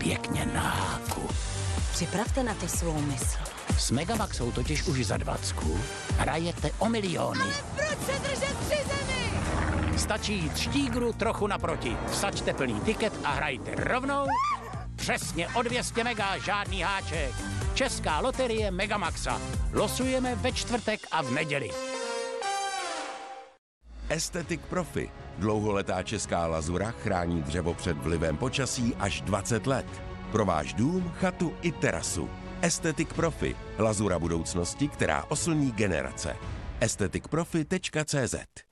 pěkně na háku. Připravte na to svou mysl. S Megamaxou totiž už za 20 hrajete o miliony. Ale proč se držet při zemi? Stačí jít štígru trochu naproti. Vsaďte plný tiket a hrajte rovnou přesně o 200 mega, žádný háček. Česká loterie Megamaxa. Losujeme ve čtvrtek a v neděli. Aesthetic Profi. Dlouholetá česká lazura chrání dřevo před vlivem počasí až 20 let. Pro váš dům, chatu i terasu. Aesthetic Profi. Lazura budoucnosti, která oslní generace. aestheticprofi.cz